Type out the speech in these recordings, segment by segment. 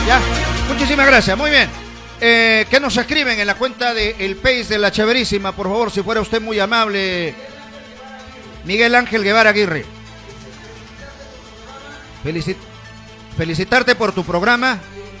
¿Ya? Muchísimas gracias, muy bien. ¿Qué nos escriben en la cuenta de el Pace de la Chéverísima? Por favor, si fuera usted muy amable. Miguel Ángel Guevara Aguirre. Felicitarte por tu programa.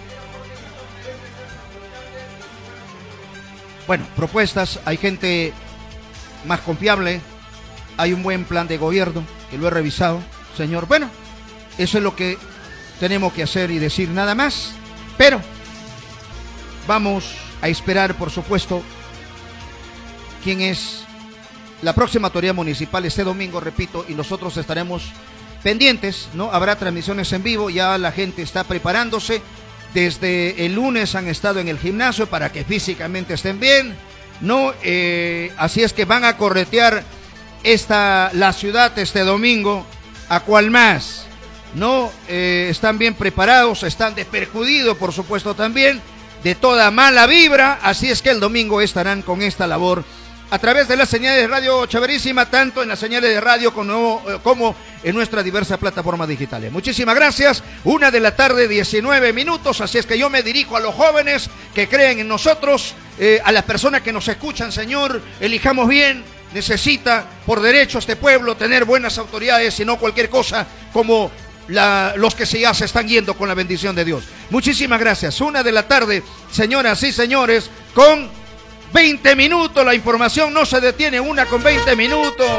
Bueno, propuestas, hay gente más confiable, hay un buen plan de gobierno, que lo he revisado, señor. Bueno, eso es lo que tenemos que hacer y decir, nada más. Pero vamos a esperar, por supuesto, quién es la próxima autoridad municipal este domingo, repito, y nosotros estaremos pendientes, ¿no? Habrá transmisiones en vivo, ya la gente está preparándose. Desde el lunes han estado en el gimnasio para que físicamente estén bien, ¿no? Así es que van a corretear la ciudad este domingo, a cual más, ¿no? Están bien preparados, están desperjudidos, por supuesto, también, de toda mala vibra, así es que el domingo estarán con esta labor a través de las señales de Radio Chéverísima, tanto en las señales de radio como en nuestras diversas plataformas digitales. Muchísimas gracias. 1:19 p.m, así es que yo me dirijo a los jóvenes que creen en nosotros, a las personas que nos escuchan, señor, elijamos bien. Necesita por derecho este pueblo tener buenas autoridades y no cualquier cosa como los que ya se están yendo con la bendición de Dios. Muchísimas gracias. 1:00 p.m, señoras y señores, con 20 minutos, la información no se detiene, 1:20 p.m.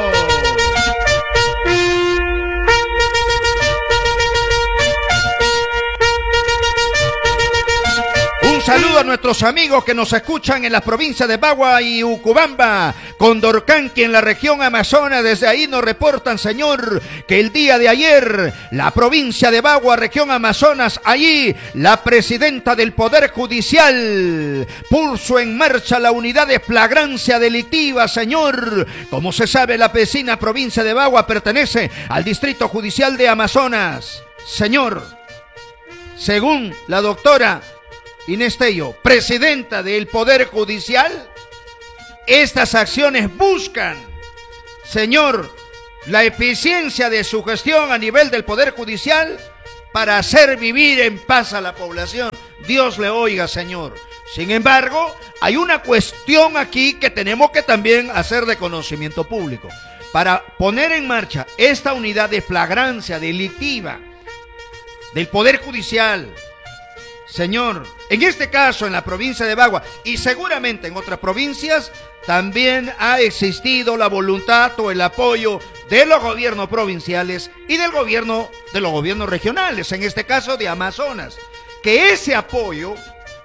Un saludo a nuestros amigos que nos escuchan en las provincias de Bagua y Ucubamba, Condorcanqui en la región Amazonas. Desde ahí nos reportan, señor, que el día de ayer, la provincia de Bagua, región Amazonas, allí la presidenta del Poder Judicial puso en marcha la unidad de flagrancia delictiva, señor. Como se sabe, la vecina provincia de Bagua pertenece al Distrito Judicial de Amazonas. Señor, según la doctora Inés Tello, presidenta del Poder Judicial, estas acciones buscan, señor, la eficiencia de su gestión a nivel del Poder Judicial para hacer vivir en paz a la población. Dios le oiga, señor. Sin embargo, hay una cuestión aquí que tenemos que también hacer de conocimiento público. Para poner en marcha esta unidad de flagrancia delictiva del Poder Judicial, señor, en este caso en la provincia de Bagua y seguramente en otras provincias, también ha existido la voluntad o el apoyo de los gobiernos provinciales y de los gobiernos regionales, en este caso de Amazonas. Que ese apoyo,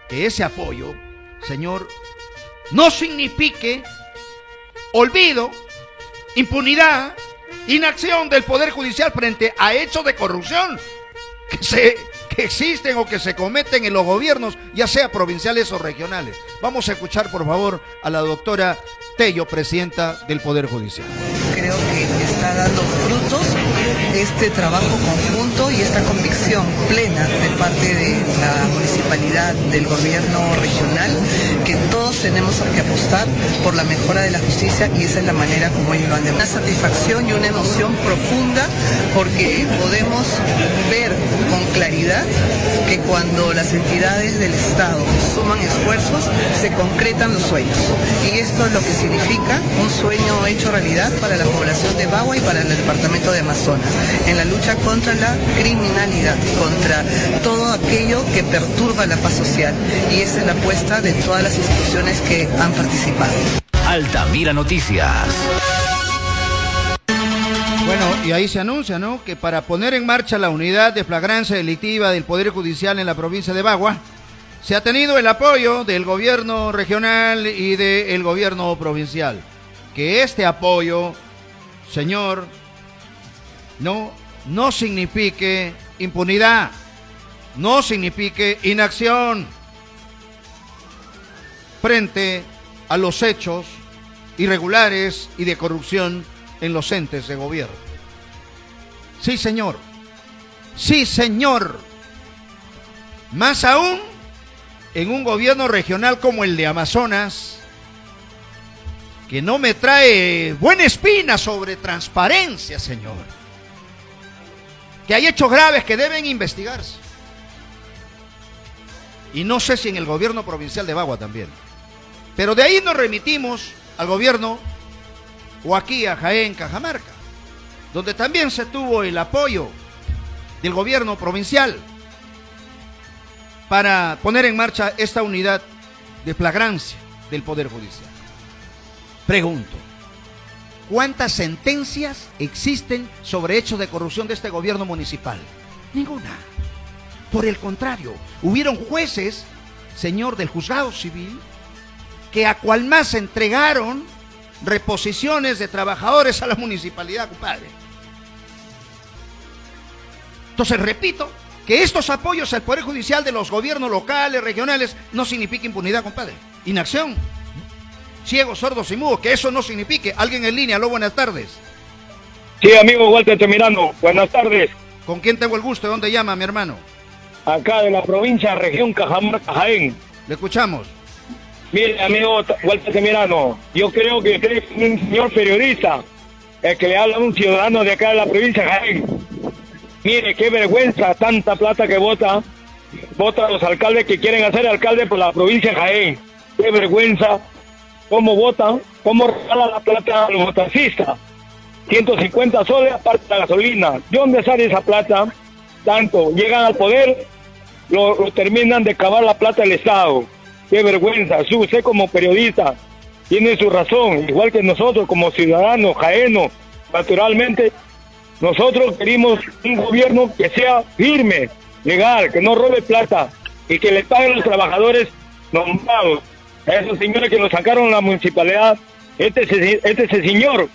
señor, no signifique olvido, impunidad, inacción del Poder Judicial frente a hechos de corrupción que existen o que se cometen en los gobiernos, ya sea provinciales o regionales. Vamos a escuchar, por favor, a la doctora Tello, presidenta del Poder Judicial. Creo que está dando frutos este trabajo conjunto y esta convicción plena de parte de la municipalidad, del gobierno regional, que todos tenemos que apostar por la mejora de la justicia y esa es la manera como ellos lo han demostrado. Una satisfacción y una emoción profunda porque podemos ver con claridad que cuando las entidades del Estado suman esfuerzos, se concretan los sueños. Y esto es lo que significa un sueño hecho realidad para la población de Bagua y para el departamento de Amazonas, en la lucha contra la criminalidad, contra todo aquello que perturba la paz social. Y esa es la apuesta de todas las instituciones que han participado. Altamira Noticias. Bueno, y ahí se anuncia, ¿no?, que para poner en marcha la unidad de flagrancia delictiva del Poder Judicial en la provincia de Bagua, se ha tenido el apoyo del gobierno regional y del gobierno provincial. Que este apoyo, señor, no signifique impunidad, no signifique inacción frente a los hechos irregulares y de corrupción en los entes de gobierno. Sí, señor. Sí, señor. Más aún en un gobierno regional como el de Amazonas, que no me trae buena espina sobre transparencia, señor. Que hay hechos graves que deben investigarse. Y no sé si en el gobierno provincial de Bagua también. Pero de ahí nos remitimos al gobierno, o aquí a Jaén, Cajamarca, donde también se tuvo el apoyo del gobierno provincial para poner en marcha esta unidad de flagrancia del Poder Judicial. Pregunto, ¿cuántas sentencias existen sobre hechos de corrupción de este gobierno municipal? Ninguna. Por el contrario, hubieron jueces, señor del juzgado civil, que a cual más entregaron reposiciones de trabajadores a la municipalidad, compadre. Entonces, repito, que estos apoyos al Poder Judicial de los gobiernos locales, regionales, no significa impunidad, compadre. Inacción. Ciegos, sordos y mudos, que eso no signifique. Alguien en línea, aló, buenas tardes. Sí, amigo Walter Temirano, buenas tardes. ¿Con quién tengo el gusto? ¿De dónde llama, mi hermano? Acá de la provincia, región Cajamarca, Jaén. Le escuchamos. Mire, amigo Walter Temirano, yo creo que usted es un señor periodista, el que le habla a un ciudadano de acá de la provincia de Jaén. Mire, qué vergüenza tanta plata que vota los alcaldes que quieren hacer alcalde por la provincia de Jaén. Qué vergüenza cómo votan, cómo regalan la plata a los motocistas. 150 soles aparte de la gasolina. ¿De dónde sale esa plata? Tanto, llegan al poder, lo terminan de cavar la plata del Estado. Qué vergüenza. Usted como periodista tiene su razón, igual que nosotros como ciudadanos jaenos, naturalmente. Nosotros queremos un gobierno que sea firme, legal, que no robe plata y que le paguen a los trabajadores nombrados. A esos señores que nos sacaron la municipalidad, este señor,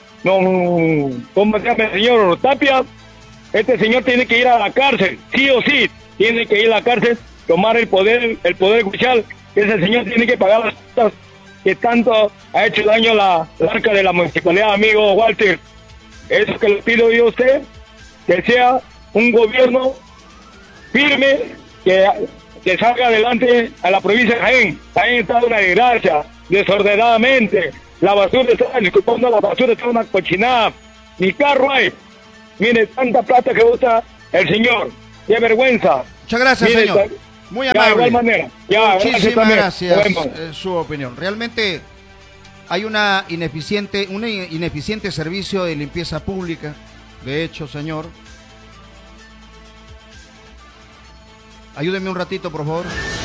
¿cómo se llama el señor Tapia? Este señor tiene que ir a la cárcel, sí o sí, tiene que ir a la cárcel, tomar el poder judicial. Ese señor tiene que pagar las cosas que tanto ha hecho daño a la arca de la municipalidad, amigo Walter. Eso que le pido yo a usted, que sea un gobierno firme, que salga adelante a la provincia de Jaén. Jaén está en una desgracia, desordenadamente. La basura está, disculpando, la basura está una cochinada. Ni carro hay. Mire, tanta plata que usa el señor. ¡Qué vergüenza! Muchas gracias, mire, señor. Muy amable. De igual manera. Muchísimas gracias su opinión. Realmente hay un ineficiente servicio de limpieza pública. De hecho, señor. Ayúdeme un ratito, por favor.